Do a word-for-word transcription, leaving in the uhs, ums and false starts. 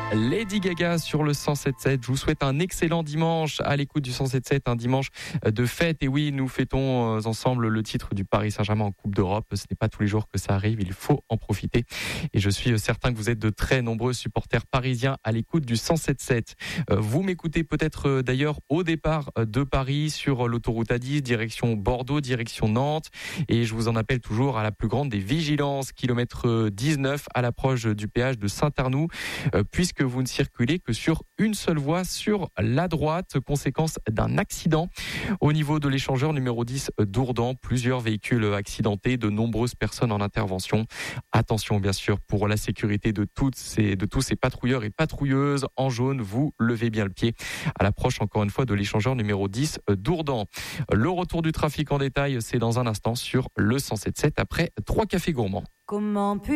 Lady Gaga sur le cent sept sept. Je vous souhaite un excellent dimanche à l'écoute du cent sept sept, un dimanche de fête. Et oui, nous fêtons ensemble le titre du Paris Saint-Germain en Coupe d'Europe. Ce n'est pas tous les jours que ça arrive, il faut en profiter. Et je suis certain que vous êtes de très nombreux supporters parisiens à l'écoute du cent sept sept. Vous m'écoutez peut-être d'ailleurs au départ de Paris sur l'autoroute A dix, direction Bordeaux, direction Nantes. Et je vous en appelle toujours à la plus grande des vigilances, kilomètre dix-neuf à l'approche du péage de Saint-Arnoux, puisque que vous ne circulez que sur une seule voie sur la droite, conséquence d'un accident. Au niveau de l'échangeur numéro dix d'Ourdan, plusieurs véhicules accidentés, de nombreuses personnes en intervention. Attention bien sûr pour la sécurité de toutes ces, de tous ces patrouilleurs et patrouilleuses en jaune, vous levez bien le pied à l'approche encore une fois de l'échangeur numéro dix d'Ourdan. Le retour du trafic en détail, c'est dans un instant sur le cent sept sept après trois cafés gourmands. Comment